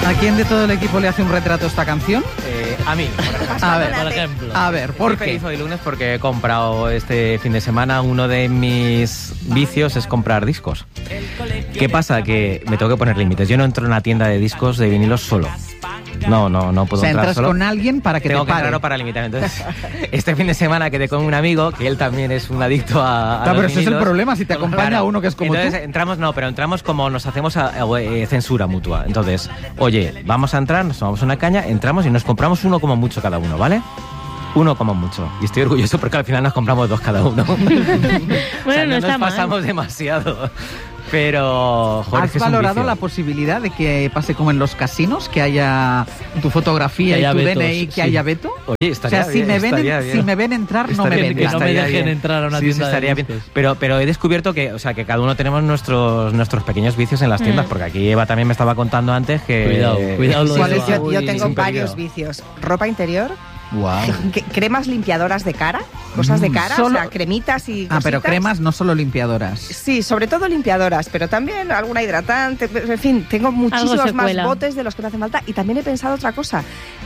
¿A quién de todo el equipo le hace un retrato esta canción? A mí, por ejemplo. A ver, ¿por qué? Feliz hoy lunes porque he comprado este fin de semana. Uno de mis vicios es comprar discos. ¿Qué pasa? Que me tengo que poner límites. Yo no entro en una tienda de discos de vinilos solo. No puedo entrar entras solo. con alguien para que tengo te pague. Tengo que para limitar. Entonces, este fin de semana quedé con un amigo, que él también es un adicto a pero los ese es el problema, si te acompaña claro, uno que es como entonces, tú. entramos como nos hacemos censura mutua. Entonces, oye, vamos a entrar, nos tomamos una caña, entramos y nos compramos uno como mucho cada uno, ¿vale? Uno como mucho. Y estoy orgulloso porque al final nos compramos 2 cada uno. Bueno, no nos pasamos demasiado. Pero, joder, ¿has valorado la posibilidad de que pase como en los casinos, que haya tu fotografía y tu DNI, que haya veto? Oye, estaría bien. Si me ven entrar, no me ven. Que no me dejen entrar a una tienda. Estaría bien. Pero he descubierto que cada uno tenemos nuestros pequeños vicios en las tiendas, porque aquí Eva también me estaba contando antes que... Cuidado. Yo tengo varios vicios. Ropa interior. Wow. Cremas limpiadoras de cara, cosas de cara, o sea, cremitas y cositas. Pero cremas, no solo limpiadoras. Sí, sobre todo limpiadoras, pero también alguna hidratante, en fin, tengo muchísimos más botes de los que me hacen falta. Y también he pensado otra cosa.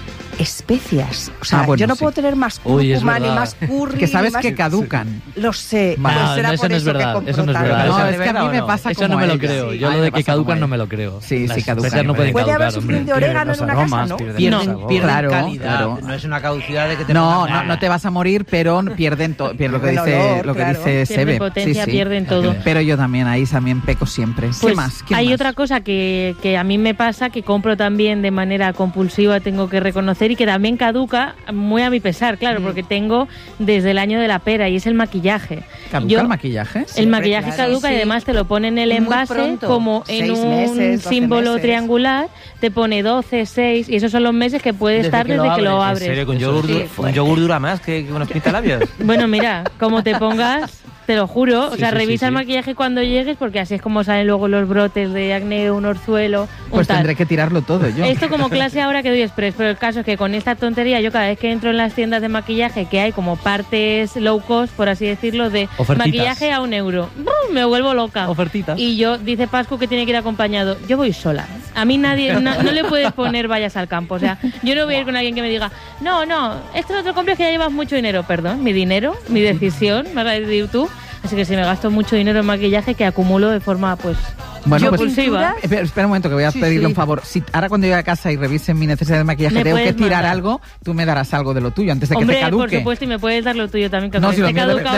Especias. O sea, yo no puedo tener más cúrcuma ni más curry. Que sabes que caducan. Lo sé. No, eso no es verdad. Eso no es verdad. No, es que a mí me pasa eso como no me lo ella. creo. Yo lo de que caducan no me lo creo. Sí, caducan. No pueden puede haber caducar, sufrido de orégano en una casa, ¿no? Pierden calidad. No es una caducidad de que te no te vas a morir, pero pierden todo. Lo que dice Sebe. Pierden potencia, pierden todo. Pero yo también peco siempre. Pues ¿Qué más? Hay otra cosa que a mí me pasa, que compro también de manera compulsiva, tengo que reconocer, y que también caduca muy a mi pesar, claro, porque tengo desde el año de la pera, y es el maquillaje. ¿Caduca el maquillaje? El maquillaje caduca, y además te lo pone en el envase como en un símbolo triangular, te pone 12, 6, y esos son los meses que puede estar desde que lo abres. ¿En serio? ¿Con yogur dura más que unos pintalabios? Bueno, mira, como te pongas... Te lo juro, o sea, revisa el maquillaje cuando llegues, porque así es como salen luego los brotes de acné, un orzuelo, pues tendré que tirarlo todo yo. Esto como clase ahora que doy express, pero el caso es que con esta tontería yo cada vez que entro en las tiendas de maquillaje, que hay como partes low cost, por así decirlo, de maquillaje a €1, me vuelvo loca. Ofertitas. Y yo, dice Pascu que tiene que ir acompañado, yo voy sola. A mí nadie, no le puedes poner vayas al campo, o sea, yo no voy a ir con alguien que me diga, no, esto no te lo compres que ya llevas mucho dinero. Perdón, mi dinero, mi decisión, me vas a decir tú. Así que si me gasto mucho dinero en maquillaje, que acumulo de forma, compulsiva. Espera un momento, que voy a pedirle un favor. Si ahora cuando llegue a casa y revise mi necesidad de maquillaje tengo que tirar algo, tú me darás algo de lo tuyo antes de que te caduque. Por supuesto, y me puedes dar lo tuyo también. Que no, si lo mío está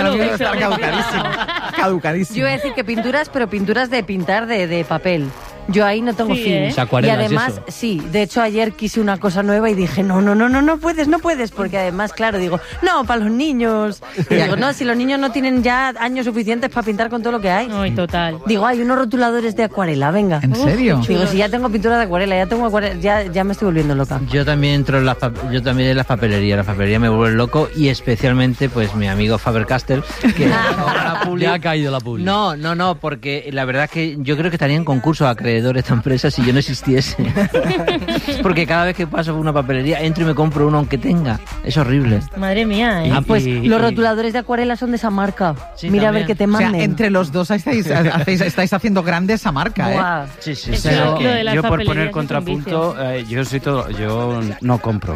caducadísimo. Yo iba a decir que pinturas, pero pinturas de pintar de papel. Yo ahí no tengo fin. Y además, de hecho ayer quise una cosa nueva y dije, no puedes, porque además, claro, digo, no, para los niños. Y digo, no, si los niños no tienen ya años suficientes para pintar con todo lo que hay. Ay, total. Digo, hay unos rotuladores de acuarela, venga. ¿En serio? Digo, si ya tengo pintura de acuarela, ya me estoy volviendo loca. Yo también entro en la papelería. La papelería me vuelve loco, y especialmente, pues, mi amigo Faber-Castell, que ya ha caído la publi. No, porque la verdad es que yo creo que estaría en concurso acreedor esta empresa si yo no existiese. Porque cada vez que paso por una papelería entro y me compro uno aunque tenga. Es horrible. Madre mía, ¿eh? Pues los rotuladores de acuarela son de esa marca. Sí, mira, también. A ver qué te manden. O sea, entre los dos estáis haciendo grande esa marca, Buah. Sí. Pero yo por poner contrapunto, yo no compro.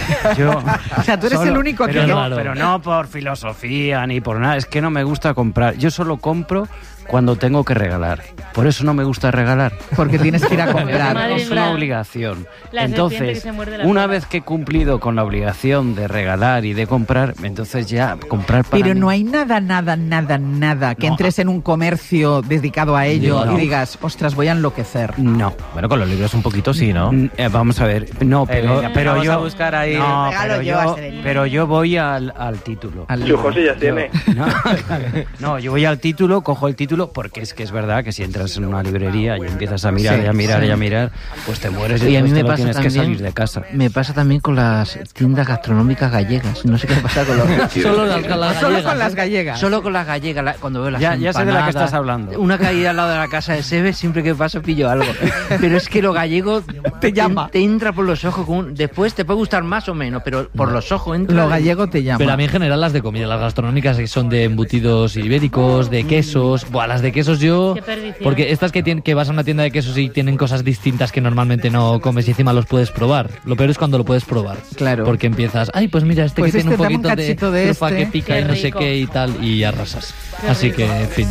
O sea, tú eres el único que pero no por filosofía ni por nada, es que no me gusta comprar. Yo solo compro cuando tengo que regalar. Por eso no me gusta regalar. Porque tienes que ir a comprar. Es una obligación. Entonces, una vez que he cumplido con la obligación de regalar y de comprar, entonces ya comprar para Pero mí. no hay nada que entres en un comercio dedicado a ello y digas, ostras, voy a enloquecer. No. Bueno, con los libros un poquito sí, ¿no? Vamos a ver. No, pero vamos yo a buscar ahí. No, pero yo voy al título. Su José ya tiene. No, yo voy al título, cojo el título, porque es que es verdad que si entras en una librería y empiezas a mirar y a mirar, pues te mueres y a mí me pasa tienes también, que salir de casa. Me pasa también con las tiendas gastronómicas gallegas. No sé qué pasa con los... Solo con las gallegas. Solo con las gallegas, cuando veo las ya empanadas. Ya sé de la que estás hablando. Una caída al lado de la casa de Sebe, siempre que paso pillo algo. Pero es que lo gallego te llama. Te entra por los ojos. Después te puede gustar más o menos, pero por los ojos entra. Lo gallego te llama. Pero a mí en general las de comida, las gastronómicas que son de embutidos ibéricos, de quesos, las de quesos yo... Porque estas que vas a una tienda de quesos y tienen cosas distintas que normalmente no comes y encima los puedes probar. Lo peor es cuando lo puedes probar. Claro. Porque empiezas, ay, pues mira, pues que tiene un poquito de trufa que pica y no sé qué y tal, y arrasas. Así que, en fin.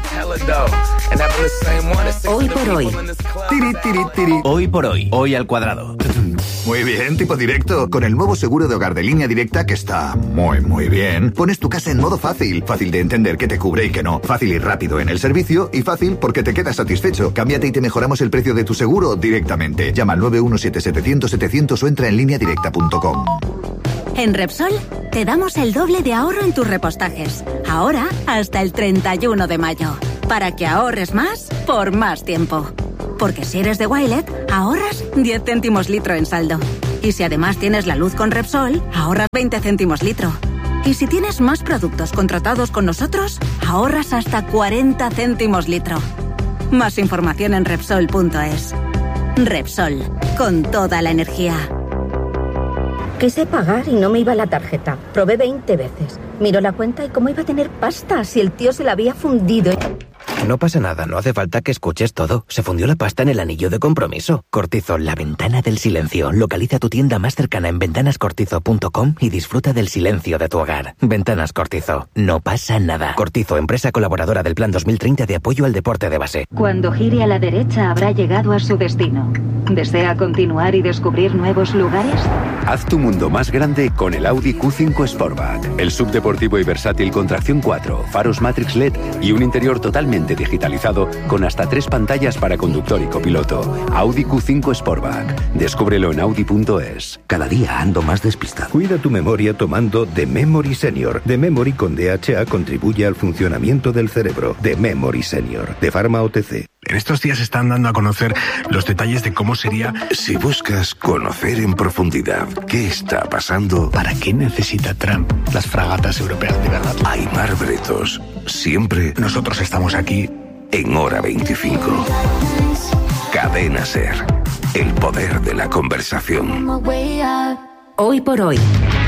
Hoy por hoy. Hoy por hoy. Hoy al cuadrado. Muy bien, tipo directo. Con el nuevo seguro de hogar de Línea Directa, que está muy bien, pones tu casa en modo fácil. Fácil de entender qué te cubre y qué no. Fácil y rápido en el servicio y fácil porque te quedas satisfecho. Cámbiate y te mejoramos el precio de tu seguro directamente. Llama al 917-700-700 o entra en lineadirecta.com. En Repsol te damos el doble de ahorro en tus repostajes. Ahora hasta el 31 de mayo. Para que ahorres más por más tiempo. Porque si eres de Wilet, ahorras 10 céntimos litro en saldo. Y si además tienes la luz con Repsol, ahorras 20 céntimos litro. Y si tienes más productos contratados con nosotros, ahorras hasta 40 céntimos litro. Más información en Repsol.es. Repsol, con toda la energía. Quise pagar y no me iba la tarjeta. Probé 20 veces. Miró la cuenta y cómo iba a tener pasta si el tío se la había fundido. No pasa nada, no hace falta que escuches todo. Se fundió la pasta en el anillo de compromiso. Cortizo, la ventana del silencio. Localiza tu tienda más cercana en ventanascortizo.com y disfruta del silencio de tu hogar. Ventanas Cortizo. No pasa nada. Cortizo, empresa colaboradora del Plan 2030 de apoyo al deporte de base. Cuando gire a la derecha habrá llegado a su destino. ¿Desea continuar y descubrir nuevos lugares? Haz tu mundo más grande con el Audi Q5 Sportback. El subdeportivo y versátil con tracción 4, faros Matrix LED y un interior totalmente digitalizado con hasta 3 pantallas para conductor y copiloto. Audi Q5 Sportback. Descúbrelo en Audi.es. Cada día ando más despistado. Cuida tu memoria tomando The Memory Senior. The Memory con DHA contribuye al funcionamiento del cerebro. The Memory Senior. De Pharma OTC. En estos días están dando a conocer los detalles de cómo sería... Si buscas conocer en profundidad qué está pasando... ¿Para qué necesita Trump las fragatas europeas de verdad? Aimar Bretos, siempre... Nosotros estamos aquí... En Hora 25. Cadena SER. El poder de la conversación. Hoy por hoy.